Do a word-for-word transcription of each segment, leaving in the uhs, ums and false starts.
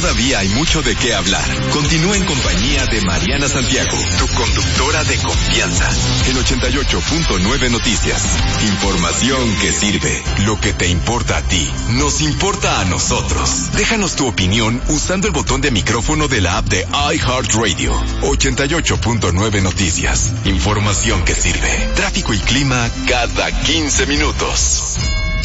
Todavía hay mucho de qué hablar. Continúa en compañía de Mariana Santiago, tu conductora de confianza. En ochenta y ocho punto nueve Noticias. Información que sirve. Lo que te importa a ti, nos importa a nosotros. Déjanos tu opinión usando el botón de micrófono de la app de iHeartRadio. ochenta y ocho punto nueve Noticias. Información que sirve. Tráfico y clima cada quince minutos.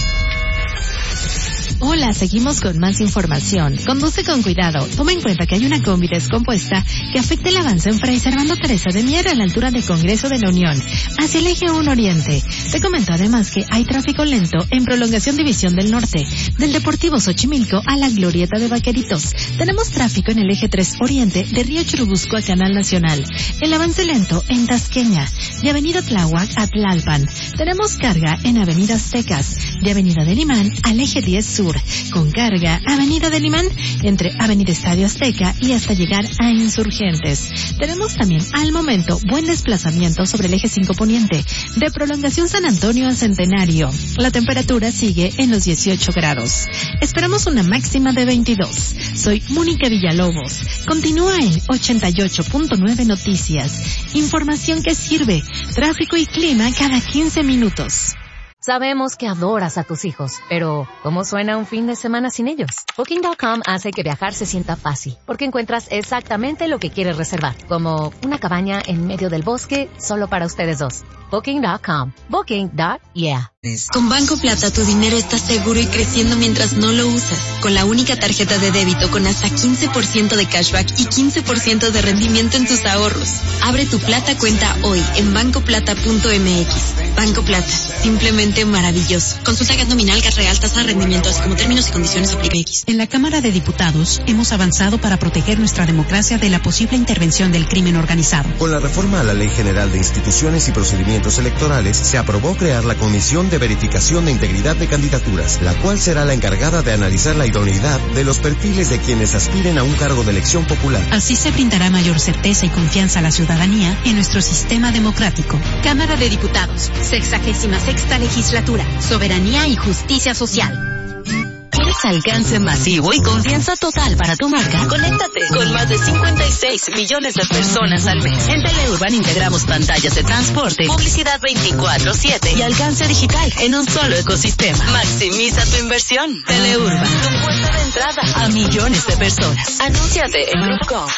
Hola, seguimos con más información. Conduce con cuidado. Toma en cuenta que hay una combi descompuesta que afecta el avance en Fray Servando Teresa de Mier a la altura del Congreso de la Unión, hacia el eje uno Oriente. Te comento además que hay tráfico lento en prolongación División del Norte, del Deportivo Xochimilco a la Glorieta de Vaqueritos. Tenemos tráfico en el eje tres Oriente de Río Churubusco a Canal Nacional. El avance lento en Tasqueña, de Avenida Tláhuac a Tlalpan. Tenemos carga en Avenida Aztecas, de Avenida del Imán al eje diez Sur. Con carga, Avenida del Imán, entre Avenida Estadio Azteca y hasta llegar a Insurgentes. Tenemos también, al momento, buen desplazamiento sobre el eje cinco Poniente, de prolongación San Antonio a Centenario. La temperatura sigue en los dieciocho grados. Esperamos una máxima de veintidós. Soy Mónica Villalobos. Continúa en ochenta y ocho punto nueve Noticias. Información que sirve. Tráfico y clima cada quince minutos. Sabemos que adoras a tus hijos, pero ¿cómo suena un fin de semana sin ellos? Booking punto com hace que viajar se sienta fácil, porque encuentras exactamente lo que quieres reservar, como una cabaña en medio del bosque solo para ustedes dos. Booking punto com. Booking. Yeah. Con Banco Plata tu dinero está seguro y creciendo mientras no lo usas. Con la única tarjeta de débito con hasta quince por ciento de cashback y quince por ciento de rendimiento en tus ahorros. Abre tu Plata cuenta hoy en banco plata punto m x. Banco Plata, simplemente maravilloso. Consulta gas nominal, gas real, tasa de rendimiento, así como términos y condiciones aplica X. En la Cámara de Diputados hemos avanzado para proteger nuestra democracia de la posible intervención del crimen organizado. Con la reforma a la Ley General de Instituciones y Procedimientos Electorales, se aprobó crear la Comisión de Verificación de Integridad de Candidaturas, la cual será la encargada de analizar la idoneidad de los perfiles de quienes aspiren a un cargo de elección popular. Así se brindará mayor certeza y confianza a la ciudadanía en nuestro sistema democrático. Cámara de Diputados, sexagésima sexta legislatura, soberanía y justicia social. ¿Quieres alcance masivo y confianza total para tu marca? Conéctate con más de cincuenta y seis millones de personas al mes. En Teleurban integramos pantallas de transporte, publicidad veinticuatro siete y alcance digital en un solo ecosistema. Maximiza tu inversión. Teleurban, tu puerta de entrada a millones de personas. Anúnciate en Grupo Com.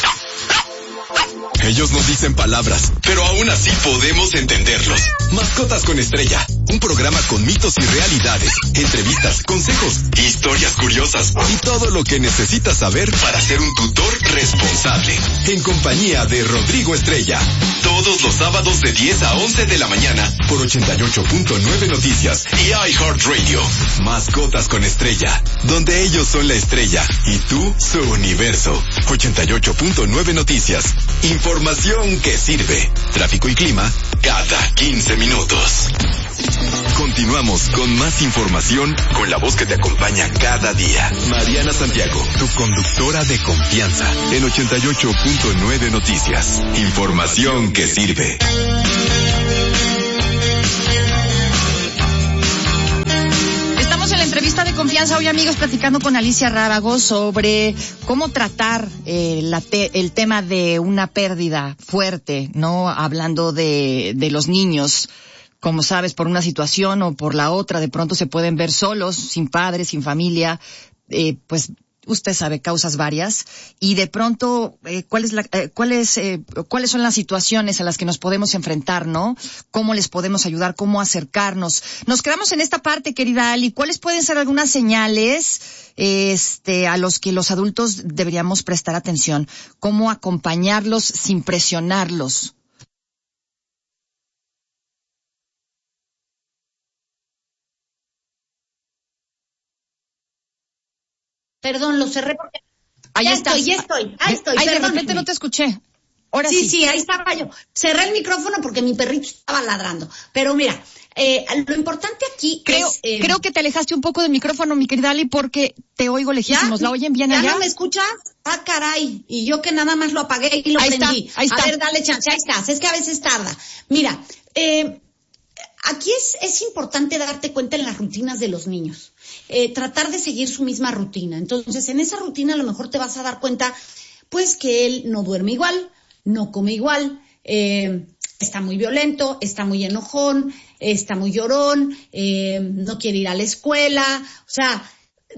Ellos nos dicen palabras, pero aún así podemos entenderlos. Mascotas con Estrella, un programa con mitos y realidades, entrevistas, consejos, historias curiosas y todo lo que necesitas saber para ser un tutor responsable. En compañía de Rodrigo Estrella, todos los sábados de diez a once de la mañana por ochenta y ocho punto nueve Noticias y iHeartRadio. Mascotas con Estrella, donde ellos son la estrella y tú su universo. ochenta y ocho punto nueve Noticias. Información que sirve. Tráfico y clima cada quince minutos. Continuamos con más información con la voz que te acompaña cada día. Mariana Santiago, tu conductora de confianza. En ochenta y ocho punto nueve Noticias. Información que sirve. En la entrevista de confianza hoy, amigos, platicando con Alicia Rábago sobre cómo tratar eh, la te, el tema de una pérdida fuerte, ¿no? Hablando de, de los niños, como sabes, por una situación o por la otra, de pronto se pueden ver solos, sin padres, sin familia, eh, pues usted sabe, causas varias, y de pronto, eh, ¿cuál es la, eh, cuál es, eh, cuáles son las situaciones a las que nos podemos enfrentar, ¿no? ¿Cómo les podemos ayudar? ¿Cómo acercarnos? Nos quedamos en esta parte, querida Ali. ¿Cuáles pueden ser algunas señales, este, a los que los adultos deberíamos prestar atención? ¿Cómo acompañarlos sin presionarlos? Perdón, lo cerré porque... Ahí ya estás. estoy, ya estoy, ahí estoy. Ay, de repente no te escuché. Ahora sí. Sí, sí, ahí estaba yo. Cerré el micrófono porque mi perrito estaba ladrando. Pero mira, eh, lo importante aquí creo, es... Eh, creo que te alejaste un poco del micrófono, mi querida Ali, porque te oigo lejísimos. ¿La oyen bien ¿Ya allá? ¿Ya no me escuchas? Ah, caray. Y yo que nada más lo apagué y lo ahí prendí. Está, ahí está. A ver, dale chance. Ahí estás. Es que a veces tarda. Mira, eh... aquí es, es importante darte cuenta en las rutinas de los niños. Eh, tratar de seguir su misma rutina. Entonces, en esa rutina a lo mejor te vas a dar cuenta, pues, que él no duerme igual, no come igual, eh, está muy violento, está muy enojón, está muy llorón, eh, no quiere ir a la escuela, o sea,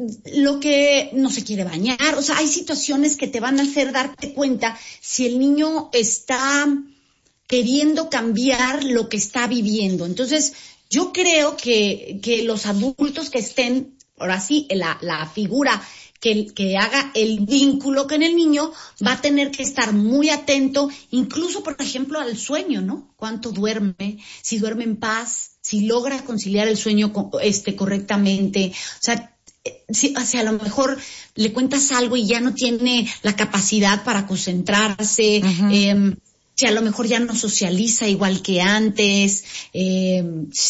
lo que no se quiere bañar, o sea, hay situaciones que te van a hacer darte cuenta si el niño está queriendo cambiar lo que está viviendo. Entonces, yo creo que, que los adultos que estén, ahora sí, la, la figura que, que haga el vínculo con el niño va a tener que estar muy atento, incluso, por ejemplo, al sueño, ¿no? ¿Cuánto duerme? Si duerme en paz, si logra conciliar el sueño este, correctamente. O sea, si, o sea, a lo mejor le cuentas algo y ya no tiene la capacidad para concentrarse, uh-huh. eh, si a lo mejor ya no socializa igual que antes, eh,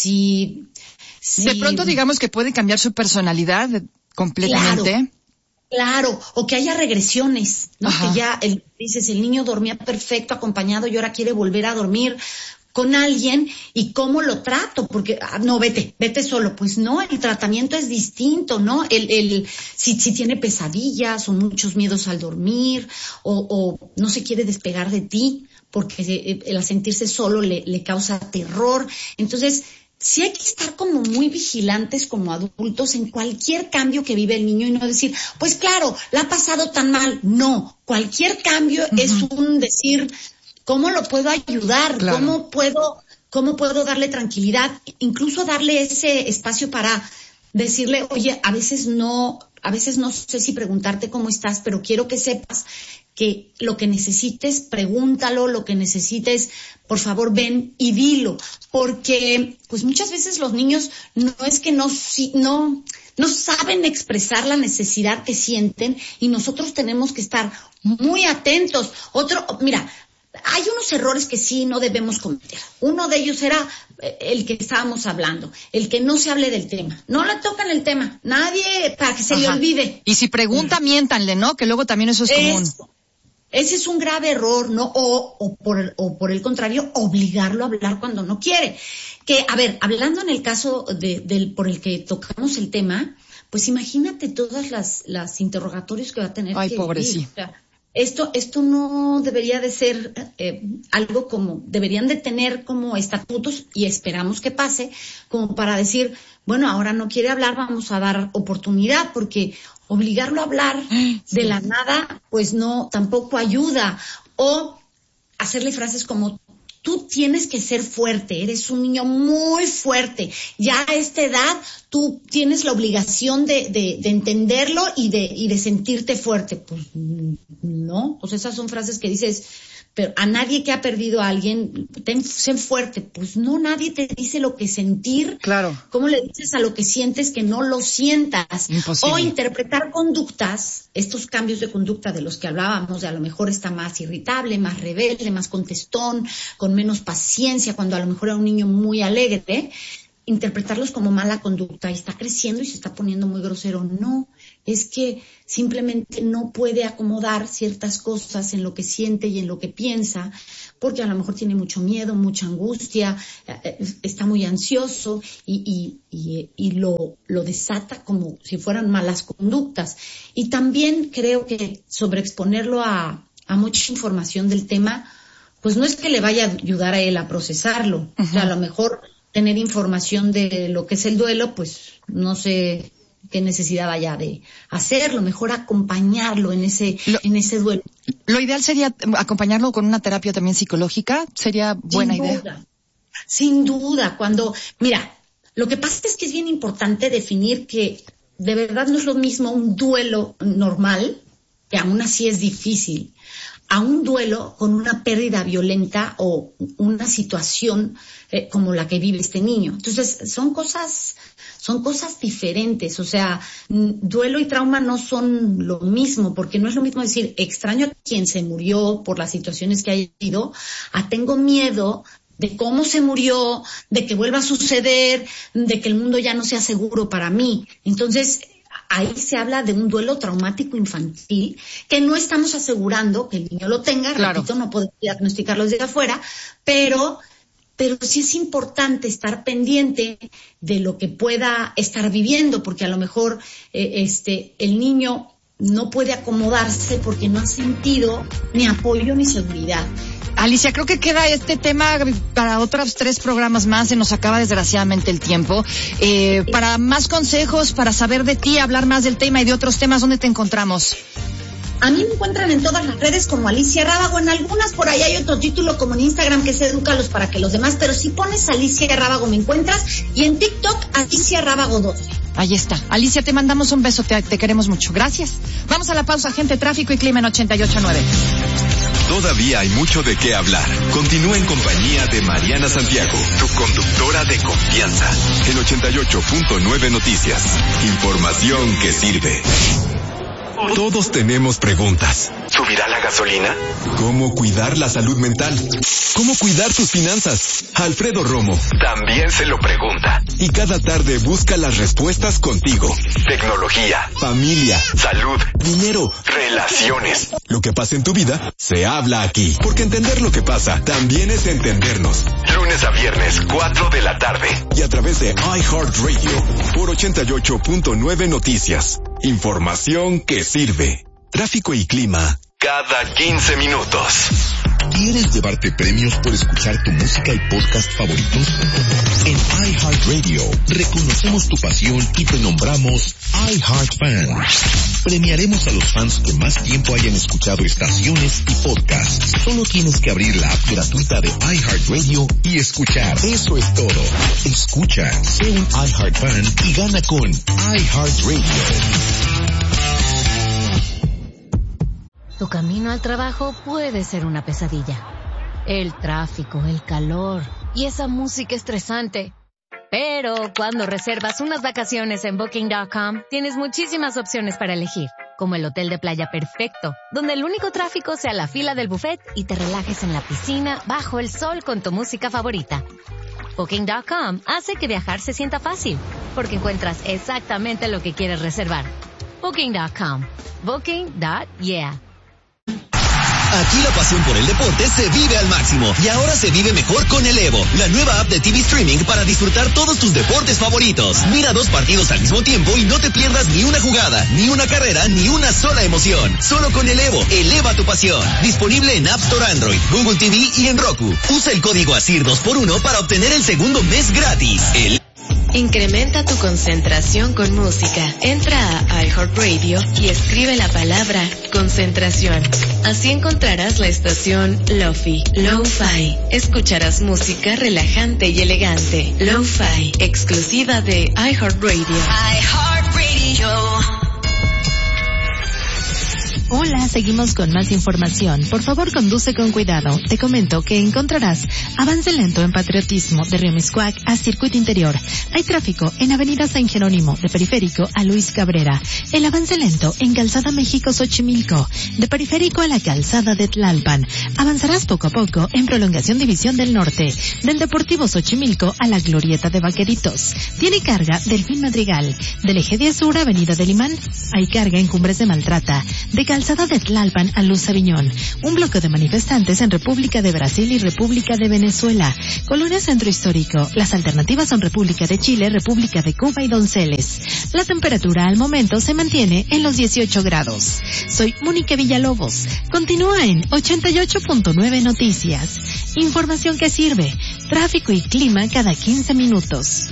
si, si... De pronto digamos que puede cambiar su personalidad completamente. Claro, claro, o que haya regresiones, ¿no? Ajá. Que ya, el, dices, el niño dormía perfecto, acompañado, y ahora quiere volver a dormir con alguien, y cómo lo trato, porque, ah, no, vete, vete solo. Pues no, el tratamiento es distinto, ¿no? El, el, si, si tiene pesadillas o muchos miedos al dormir, o, o no se quiere despegar de ti, porque el sentirse solo le, le causa terror. Entonces, sí hay que estar como muy vigilantes como adultos en cualquier cambio que vive el niño y no decir, pues claro, la ha pasado tan mal. No, cualquier cambio uh-huh. es un decir, ¿cómo lo puedo ayudar? Claro. ¿Cómo puedo, cómo puedo darle tranquilidad? Incluso darle ese espacio para decirle, oye, a veces no, a veces no sé si preguntarte cómo estás, pero quiero que sepas que lo que necesites, pregúntalo, lo que necesites, por favor, ven y dilo. Porque, pues muchas veces los niños no es que no, no, no saben expresar la necesidad que sienten, y nosotros tenemos que estar muy atentos. Otro, mira, hay unos errores que sí no debemos cometer. Uno de ellos era el que estábamos hablando, el que no se hable del tema. No le tocan el tema, nadie, para que se Ajá. le olvide. Y si pregunta, miéntanle, ¿no? Que luego también eso es común. Eso. Ese es un grave error, ¿no? O, o, por el, o por el contrario, obligarlo a hablar cuando no quiere. Que, a ver, hablando en el caso de, del por el que tocamos el tema, pues imagínate todas las, las interrogatorios que va a tener. Ay, que pobrecito. vivir. O sea, esto, esto no debería de ser eh, algo como, deberían de tener como estatutos, y esperamos que pase, como para decir, bueno, ahora no quiere hablar, vamos a dar oportunidad, porque obligarlo a hablar sí. de la nada, pues no, tampoco ayuda. O hacerle frases como, tú tienes que ser fuerte, eres un niño muy fuerte, ya a esta edad tú tienes la obligación de, de, de entenderlo y de, y de sentirte fuerte. Pues no, o sea, esas son frases que dices, pero a nadie que ha perdido a alguien, ten, sé fuerte. Pues no, nadie te dice lo que sentir. Claro. ¿Cómo le dices a lo que sientes que no lo sientas? Imposible. O interpretar conductas, estos cambios de conducta de los que hablábamos, de a lo mejor está más irritable, más rebelde, más contestón, con menos paciencia, cuando a lo mejor era un niño muy alegre, interpretarlos como mala conducta, y está creciendo y se está poniendo muy grosero. No, es que simplemente no puede acomodar ciertas cosas en lo que siente y en lo que piensa, porque a lo mejor tiene mucho miedo, mucha angustia, está muy ansioso, y, y, y, y lo, lo desata como si fueran malas conductas. Y también creo que sobreexponerlo a, a mucha información del tema, pues no es que le vaya a ayudar a él a procesarlo. Uh-huh. O sea, a lo mejor tener información de lo que es el duelo, pues no sé qué necesidad haya de hacerlo, mejor acompañarlo en ese lo, en ese duelo. Lo ideal sería acompañarlo con una terapia también psicológica, sería buena sin idea. Duda, sin duda, cuando, mira, lo que pasa es que es bien importante definir que de verdad no es lo mismo un duelo normal, que aún así es difícil, a un duelo con una pérdida violenta o una situación eh, como la que vive este niño. Entonces, son cosas, son cosas diferentes. O sea, duelo y trauma no son lo mismo, porque no es lo mismo decir, extraño a quien se murió por las situaciones que ha ido, a tengo miedo de cómo se murió, de que vuelva a suceder, de que el mundo ya no sea seguro para mí. Entonces, ahí se habla de un duelo traumático infantil, que no estamos asegurando que el niño lo tenga, claro. Repito, no podemos diagnosticarlo desde afuera, pero pero sí es importante estar pendiente de lo que pueda estar viviendo, porque a lo mejor eh, este el niño no puede acomodarse porque no ha sentido ni apoyo ni seguridad. Alicia, creo que queda este tema para otros tres programas más. Se nos acaba desgraciadamente el tiempo. Eh, para más consejos, para saber de ti, hablar más del tema y de otros temas, ¿dónde te encontramos? A mí me encuentran en todas las redes como Alicia Rábago. En algunas por ahí hay otro título como en Instagram que es Edúcalos para que los demás, pero si pones Alicia Rábago me encuentras, y en TikTok Alicia Rábago doce. Ahí está. Alicia, te mandamos un beso, te, te queremos mucho. Gracias. Vamos a la pausa, gente. Tráfico y clima en ochenta y ocho punto nueve. Todavía hay mucho de qué hablar. Continúa en compañía de Mariana Santiago, tu conductora de confianza. En ochenta y ocho punto nueve Noticias. Información que sirve. Todos tenemos preguntas. ¿Subirá la gasolina? ¿Cómo cuidar la salud mental? ¿Cómo cuidar tus finanzas? Alfredo Romo también se lo pregunta. Y cada tarde busca las respuestas contigo. Tecnología, familia, salud, dinero, relaciones. Lo que pasa en tu vida, se habla aquí. Porque entender lo que pasa también es entendernos. Lunes a viernes, cuatro de la tarde. Y a través de iHeartRadio, por ochenta y ocho punto nueve Noticias. Información que sirve. Tráfico y clima cada quince minutos. ¿Quieres llevarte premios por escuchar tu música y podcast favoritos? En iHeartRadio reconocemos tu pasión y te nombramos iHeartFan. Premiaremos a los fans que más tiempo hayan escuchado estaciones y podcasts. Solo tienes que abrir la app gratuita de iHeartRadio y escuchar. Eso es todo. Escucha, sé un iHeartFan y gana con iHeartRadio. Tu camino al trabajo puede ser una pesadilla. El tráfico, el calor y esa música estresante. Pero cuando reservas unas vacaciones en Booking punto com, tienes muchísimas opciones para elegir, como el hotel de playa perfecto, donde el único tráfico sea la fila del buffet y te relajes en la piscina bajo el sol con tu música favorita. Booking punto com hace que viajar se sienta fácil, porque encuentras exactamente lo que quieres reservar. Booking punto com. Booking punto yeah. Aquí la pasión por el deporte se vive al máximo y ahora se vive mejor con el Evo, la nueva app de T V Streaming para disfrutar todos tus deportes favoritos. Mira dos partidos al mismo tiempo y no te pierdas ni una jugada, ni una carrera, ni una sola emoción. Solo con el Evo, eleva tu pasión. Disponible en App Store Android, Google T V y en Roku. Usa el código ASIR dos por uno para obtener el segundo mes gratis. El Incrementa tu concentración con música. Entra a iHeartRadio y escribe la palabra concentración. Así encontrarás la estación Lo-Fi, Lo-Fi. Escucharás música relajante y elegante. Lo-Fi, exclusiva de iHeartRadio. iHeartRadio. Hola, seguimos con más información. Por favor, conduce con cuidado. Te comento que encontrarás avance lento en Patriotismo de Río Miscuac a Circuito Interior. Hay tráfico en Avenida San Jerónimo de Periférico a Luis Cabrera. El avance lento en Calzada México Xochimilco, de Periférico a la Calzada de Tlalpan. Avanzarás poco a poco en Prolongación División del Norte, del Deportivo Xochimilco a la Glorieta de Vaqueritos. Tiene carga Delfín Madrigal. Del Eje diez Sur, Avenida del Imán. Hay carga en Cumbres de Maltrata. De Calzada de Tlalpan a Luz Aviñón. Un bloque de manifestantes en República de Brasil y República de Venezuela. Colonia Centro Histórico. Las alternativas son República de Chile, República de Cuba y Donceles. La temperatura al momento se mantiene en los dieciocho grados. Soy Mónica Villalobos. Continúa en ochenta y ocho punto nueve Noticias. Información que sirve. Tráfico y clima cada quince minutos.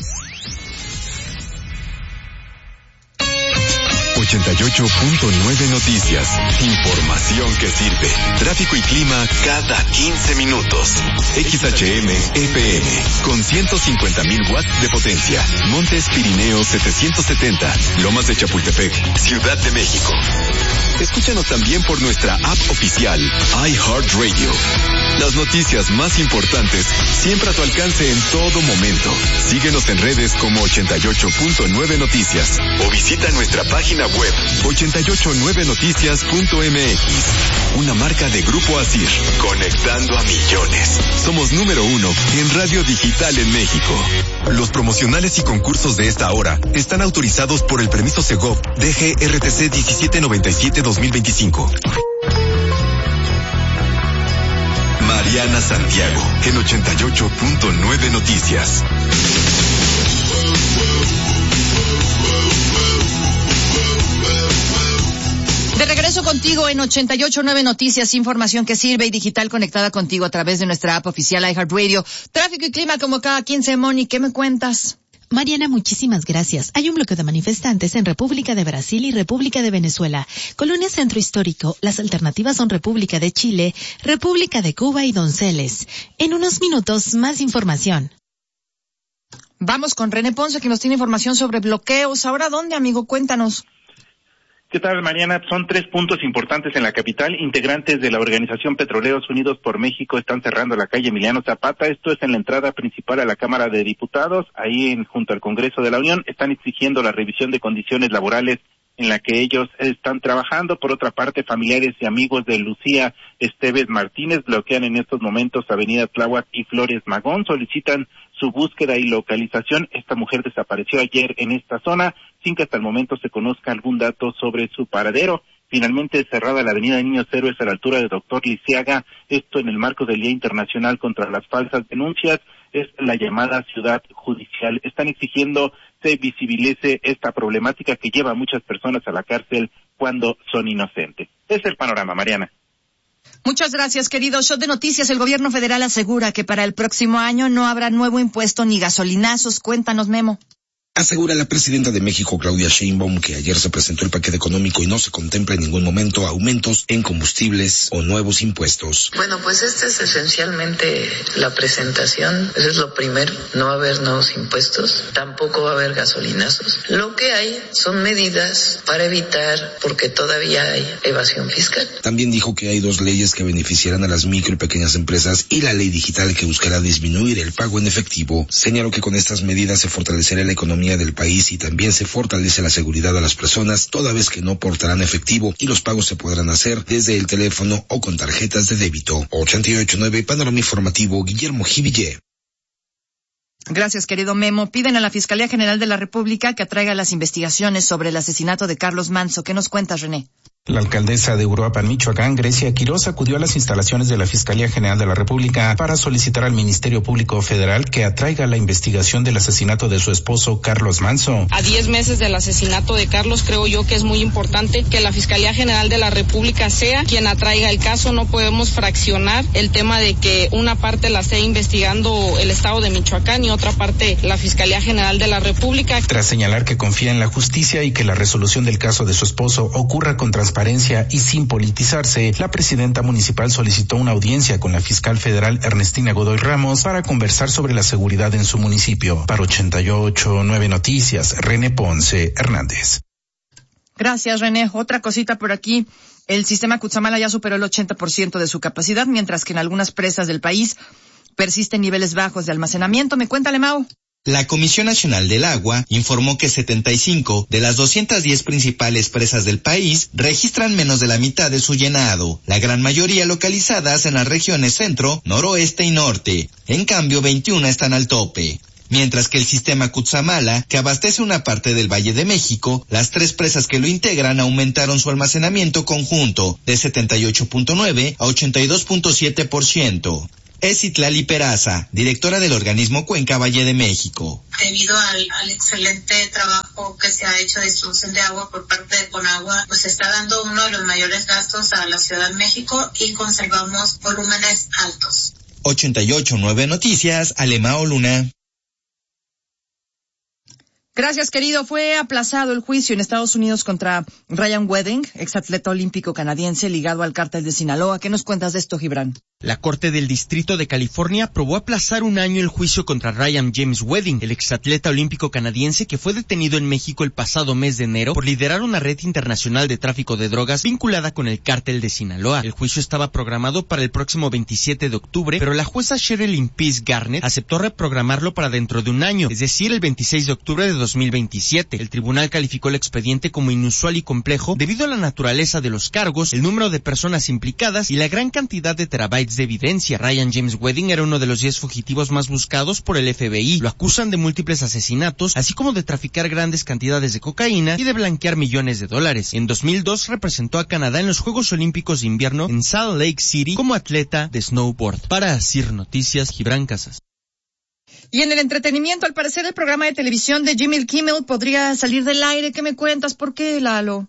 ochenta y ocho punto nueve Noticias. Información que sirve. Tráfico y clima cada quince minutos. X H M E P M con ciento cincuenta mil watts de potencia. Montes Pirineos setecientos setenta. Lomas de Chapultepec, Ciudad de México. Escúchanos también por nuestra app oficial iHeartRadio. Las noticias más importantes siempre a tu alcance en todo momento. Síguenos en redes como ochenta y ocho punto nueve Noticias o visita nuestra página web ochenta y ocho nueve noticias punto m x. Una marca de Grupo ASIR, conectando a millones. Somos número uno en radio digital en México. Los promocionales y concursos de esta hora están autorizados por el permiso Segov D G R T C diecisiete noventa y siete dos mil veinticinco. María Diana Santiago, en ochenta y ocho punto nueve Noticias. De regreso contigo en ochenta y ocho punto nueve Noticias, información que sirve y digital conectada contigo a través de nuestra app oficial iHeartRadio. Tráfico y clima como cada quince, Moni, ¿qué me cuentas? Mariana, muchísimas gracias. Hay un bloqueo de manifestantes en República de Brasil y República de Venezuela. Colonia Centro Histórico, las alternativas son República de Chile, República de Cuba y Donceles. En unos minutos, más información. Vamos con René Ponce, que nos tiene información sobre bloqueos. ¿Ahora dónde, amigo? Cuéntanos. ¿Qué tal, Mariana? Son tres puntos importantes en la capital. Integrantes de la organización Petroleros Unidos por México están cerrando la calle Emiliano Zapata. Esto es en la entrada principal a la Cámara de Diputados. Ahí, en, junto al Congreso de la Unión, están exigiendo la revisión de condiciones laborales en la que ellos están trabajando. Por otra parte, familiares y amigos de Lucía Esteves Martínez bloquean en estos momentos Avenida Tláhuac y Flores Magón. Solicitan su búsqueda y localización. Esta mujer desapareció ayer en esta zona sin que hasta el momento se conozca algún dato sobre su paradero. Finalmente cerrada la avenida de Niños Héroes a la altura de Doctor Lisiaga, esto en el marco del Día Internacional contra las Falsas Denuncias, es la llamada ciudad judicial. Están exigiendo se visibilice esta problemática que lleva a muchas personas a la cárcel cuando son inocentes. Es el panorama, Mariana. Muchas gracias, querido. Shot de noticias. El gobierno federal asegura que para el próximo año no habrá nuevo impuesto ni gasolinazos. Cuéntanos, Memo. Asegura la presidenta de México, Claudia Sheinbaum, que ayer se presentó el paquete económico y no se contempla en ningún momento aumentos en combustibles o nuevos impuestos. Bueno, pues esta es esencialmente la presentación. Eso es lo primero. No va a haber nuevos impuestos. Tampoco va a haber gasolinazos. Lo que hay son medidas para evitar, porque todavía hay evasión fiscal. También dijo que hay dos leyes que beneficiarán a las micro y pequeñas empresas y la ley digital que buscará disminuir el pago en efectivo. Señaló que con estas medidas se fortalecerá la economía del país y también se fortalece la seguridad a las personas, toda vez que no portarán efectivo y los pagos se podrán hacer desde el teléfono o con tarjetas de débito. ochenta y ocho punto nueve Panorama Informativo, Guillermo Jiville. Gracias, querido Memo. Piden a la Fiscalía General de la República que atraiga las investigaciones sobre el asesinato de Carlos Manso. ¿Qué nos cuentas, René? La alcaldesa de Uruapan, Michoacán, Grecia Quiroz, acudió a las instalaciones de la Fiscalía General de la República para solicitar al Ministerio Público Federal que atraiga la investigación del asesinato de su esposo Carlos Manso. A diez meses del asesinato de Carlos, creo yo que es muy importante que la Fiscalía General de la República sea quien atraiga el caso. No podemos fraccionar el tema de que una parte la esté investigando el Estado de Michoacán y otra parte la Fiscalía General de la República. Tras señalar que confía en la justicia y que la resolución del caso de su esposo ocurra con transparencia y sin politizarse, la presidenta municipal solicitó una audiencia con la fiscal federal Ernestina Godoy Ramos para conversar sobre la seguridad en su municipio. Para ochenta y ocho punto nueve Noticias, René Ponce Hernández. Gracias, René. Otra cosita por aquí. El sistema Cutzamala ya superó el ochenta por ciento de su capacidad, mientras que en algunas presas del país persisten niveles bajos de almacenamiento. ¿Me cuenta, Lemao? La Comisión Nacional del Agua informó que setenta y cinco de las doscientas diez principales presas del país registran menos de la mitad de su llenado, la gran mayoría localizadas en las regiones centro, noroeste y norte. En cambio, veintiuna están al tope. Mientras que el sistema Cutzamala, que abastece una parte del Valle de México, las tres presas que lo integran aumentaron su almacenamiento conjunto de setenta y ocho punto nueve a ochenta y dos punto siete por ciento. Es Citlali Peraza, directora del organismo Cuenca Valle de México. Debido al, al excelente trabajo que se ha hecho de distribución de agua por parte de Conagua, pues está dando uno de los mayores gastos a la Ciudad de México y conservamos volúmenes altos. ochenta y ocho punto nueve Noticias, Alemao Luna. Gracias, querido. Fue aplazado el juicio en Estados Unidos contra Ryan Wedding, exatleta olímpico canadiense ligado al cártel de Sinaloa. ¿Qué nos cuentas de esto, Gibran? La Corte del Distrito de California aprobó aplazar un año el juicio contra Ryan James Wedding, el exatleta olímpico canadiense que fue detenido en México el pasado mes de enero por liderar una red internacional de tráfico de drogas vinculada con el cártel de Sinaloa. El juicio estaba programado para el próximo veintisiete de octubre, pero la jueza Sherilyn Peace Garnett aceptó reprogramarlo para dentro de un año, es decir, el veintiséis de octubre de dos mil veintisiete. El tribunal calificó el expediente como inusual y complejo debido a la naturaleza de los cargos, el número de personas implicadas y la gran cantidad de terabytes de evidencia. Ryan James Wedding era uno de los diez fugitivos más buscados por el F B I. Lo acusan de múltiples asesinatos, así como de traficar grandes cantidades de cocaína y de blanquear millones de dólares. En dos mil dos representó a Canadá en los Juegos Olímpicos de Invierno en Salt Lake City como atleta de snowboard. Para Asir Noticias, Gibran Casas. Y en el entretenimiento, al parecer, el programa de televisión de Jimmy Kimmel podría salir del aire. ¿Qué me cuentas? ¿Por qué, Lalo?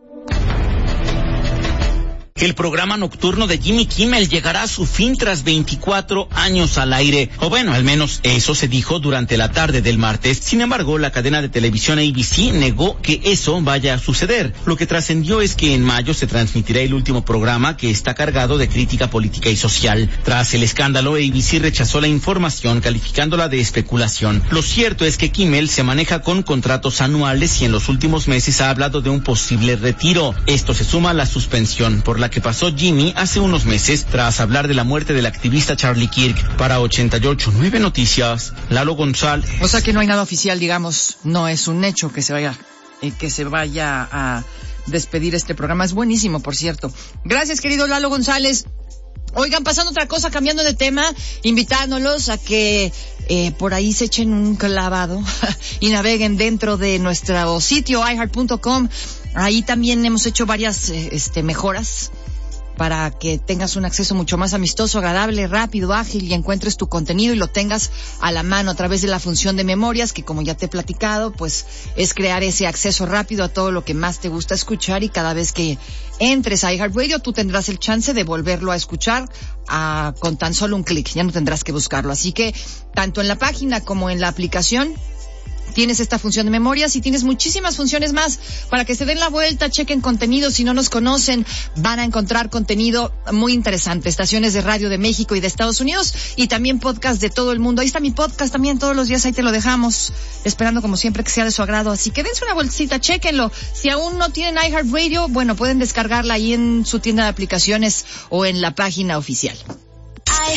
El programa nocturno de Jimmy Kimmel llegará a su fin tras veinticuatro años al aire. O bueno, al menos eso se dijo durante la tarde del martes. Sin embargo, la cadena de televisión A B C negó que eso vaya a suceder. Lo que trascendió es que en mayo se transmitirá el último programa, que está cargado de crítica política y social. Tras el escándalo, A B C rechazó la información calificándola de especulación. Lo cierto es que Kimmel se maneja con contratos anuales y en los últimos meses ha hablado de un posible retiro. Esto se suma a la suspensión por la que pasó Jimmy hace unos meses tras hablar de la muerte del activista Charlie Kirk. Para ochenta y ocho punto nueve Noticias, Lalo González. O sea que no hay nada oficial, digamos, no es un hecho que se vaya, eh, que se vaya a despedir este programa. Es buenísimo, por cierto. Gracias, querido Lalo González. Oigan, pasando otra cosa, cambiando de tema, invitándolos a que eh, por ahí se echen un clavado y naveguen dentro de nuestro sitio i heart punto com. Ahí también hemos hecho varias eh, este, mejoras para que tengas un acceso mucho más amistoso, agradable, rápido, ágil y encuentres tu contenido y lo tengas a la mano a través de la función de memorias, que como ya te he platicado, pues es crear ese acceso rápido a todo lo que más te gusta escuchar, y cada vez que entres a iHeartRadio tú tendrás el chance de volverlo a escuchar a, con tan solo un clic, ya no tendrás que buscarlo. Así que tanto en la página como en la aplicación tienes esta función de memorias y tienes muchísimas funciones más para que se den la vuelta, chequen contenido. Si no nos conocen, van a encontrar contenido muy interesante. Estaciones de radio de México y de Estados Unidos y también podcast de todo el mundo. Ahí está mi podcast también todos los días, ahí te lo dejamos, esperando como siempre que sea de su agrado. Así que dense una vueltecita, chequenlo. Si aún no tienen iHeartRadio, bueno, pueden descargarla ahí en su tienda de aplicaciones o en la página oficial.